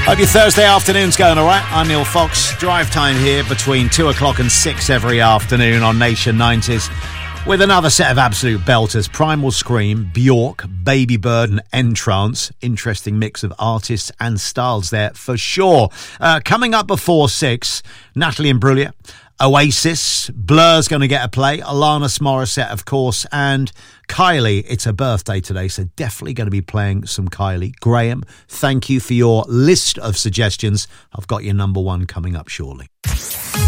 Hope your Thursday afternoon's going all right. I'm Neil Fox. Drive time here between 2 o'clock and 6 every afternoon on Nation 90s with another set of absolute belters. Primal Scream, Bjork, Baby Bird and Entrance. Interesting mix of artists and styles there for sure. Coming up before 6, Natalie Imbruglia, Oasis, Blur's going to get a play, Alanis Morissette, of course, and Kylie. It's her birthday today, so definitely going to be playing some Kylie. Graham, thank you for your list of suggestions. I've got your number one coming up shortly.